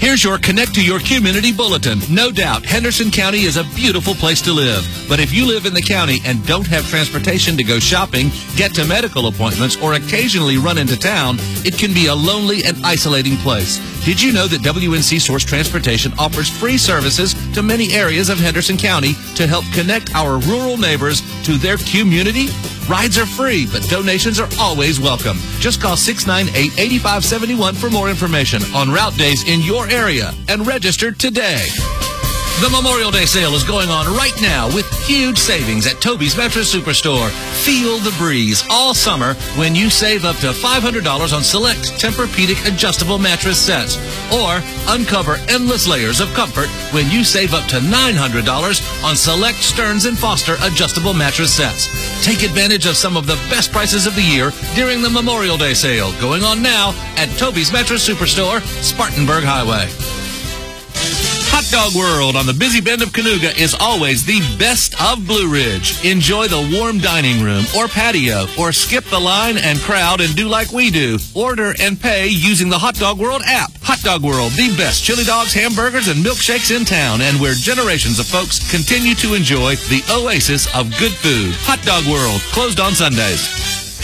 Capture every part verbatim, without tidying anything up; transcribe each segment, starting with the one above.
Here's your Connect to Your Community Bulletin. No doubt, Henderson County is a beautiful place to live. But if you live in the county and don't have transportation to go shopping, get to medical appointments, or occasionally run into town, it can be a lonely and isolating place. Did you know that W N C Source Transportation offers free services to many areas of Henderson County to help connect our rural neighbors to their community? Rides are free, but donations are always welcome. Just call six nine eight, eight five seven one for more information on route days in your area and register today. The Memorial Day sale is going on right now with huge savings at Toby's Mattress Superstore. Feel the breeze all summer when you save up to five hundred dollars on select Tempur-Pedic adjustable mattress sets. Or uncover endless layers of comfort when you save up to nine hundred dollars on select Stearns and Foster adjustable mattress sets. Take advantage of some of the best prices of the year during the Memorial Day sale going on now at Toby's Mattress Superstore, Spartanburg Highway. Hot Dog World on the busy bend of Cayuga is always the best of Blue Ridge. Enjoy the warm dining room or patio, or skip the line and crowd and do like we do. Order and pay using the Hot Dog World app. Hot Dog World, the best chili dogs, hamburgers, and milkshakes in town, and where generations of folks continue to enjoy the oasis of good food. Hot Dog World, closed on Sundays.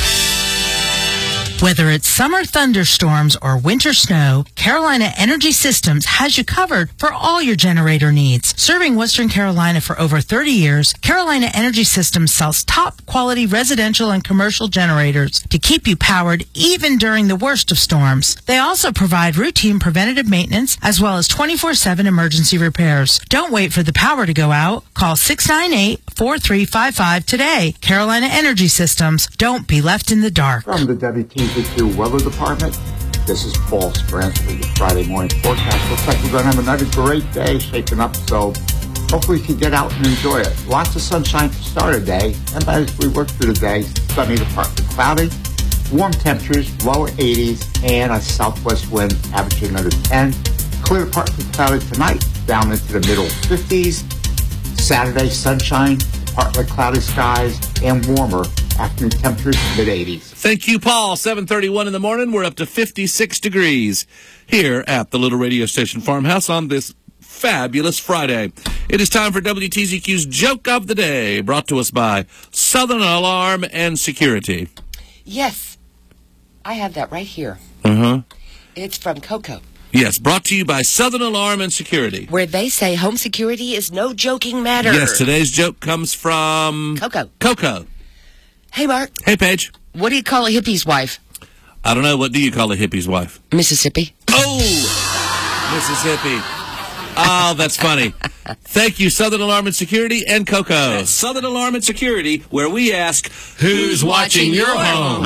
Whether it's summer thunderstorms or winter snow, Carolina Energy Systems has you covered for all your generator needs. Serving Western Carolina for over thirty years, Carolina Energy Systems sells top-quality residential and commercial generators to keep you powered even during the worst of storms. They also provide routine preventative maintenance as well as twenty-four seven emergency repairs. Don't wait for the power to go out. Call six nine eight, four three five five today. Carolina Energy Systems. Don't be left in the dark. From the W T Z Q Weather Department, this is Paul Sprance with your Friday morning forecast. Looks like we're going to have another great day shaping up, so hopefully we can get out and enjoy it. Lots of sunshine to start a day, and as we work through the day, sunny to partly cloudy, warm temperatures, lower eighties, and a southwest wind averaging under ten. Clear to partly cloudy tonight, down into the middle fifties. Saturday, sunshine, partly cloudy skies, and warmer afternoon temperatures, mid eighties. Thank you, Paul. seven thirty-one in the morning. We're up to fifty-six degrees here at the Little Radio Station Farmhouse on this fabulous Friday. It is time for W T Z Q's Joke of the Day, brought to us by Southern Alarm and Security. Yes, I have that right here. Uh-huh. It's from Coco. Yes, brought to you by Southern Alarm and Security. Where they say home security is no joking matter. Yes, today's joke comes from... Coco. Coco. Hey, Mark. Hey, Paige. What do you call a hippie's wife? I don't know. What do you call a hippie's wife? Mississippi. Oh! Mississippi. Oh, that's funny. Thank you, Southern Alarm and Security and Coco. Southern Alarm and Security, where we ask, who's watching your home?